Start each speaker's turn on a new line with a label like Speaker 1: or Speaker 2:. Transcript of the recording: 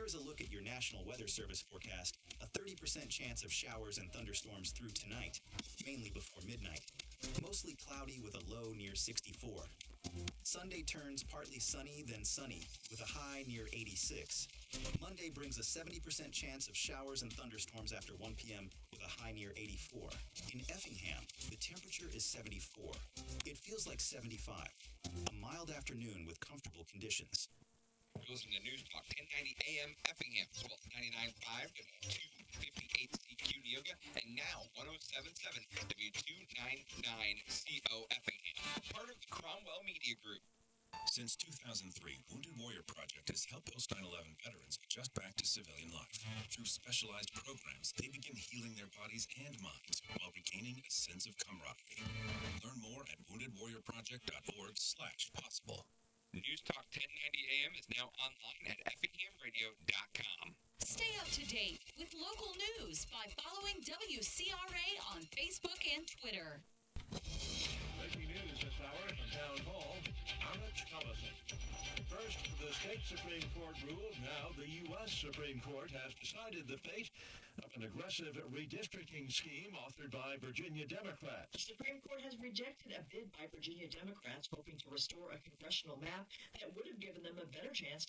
Speaker 1: Here's a look at your National Weather Service forecast. A 30% chance of showers and thunderstorms through tonight, mainly before midnight. Mostly cloudy with a low near 64. Sunday turns partly sunny, then sunny, with a high near 86. Monday brings a 70% chance of showers and thunderstorms after 1 p.m. with a high near 84. In Effingham, the temperature is 74. It feels like 75. A mild afternoon with comfortable conditions.
Speaker 2: You're listening to News Talk 1090 AM Effingham, as well as 99.5 W258CQ Neoga, and now 107.7 W299CO Effingham, part of the Cromwell Media Group.
Speaker 3: Since 2003, Wounded Warrior Project has helped post 9/11 veterans adjust back to civilian life. Through specialized programs, they begin healing their bodies and minds while regaining a sense of camaraderie. Learn more at woundedwarriorproject.org/possible.
Speaker 2: News Talk 1090 AM is now online at effinghamradio.com.
Speaker 4: Stay up to date with local news by following WCRA on Facebook and Twitter.
Speaker 5: Breaking news this hour from Town Hall, Amit Thomason. First, the state Supreme Court ruled. Now the U.S. Supreme Court has decided the fate of an aggressive redistricting scheme authored by Virginia Democrats.
Speaker 6: The Supreme Court has rejected a bid by Virginia Democrats hoping to restore a congressional map that would have given them a better chance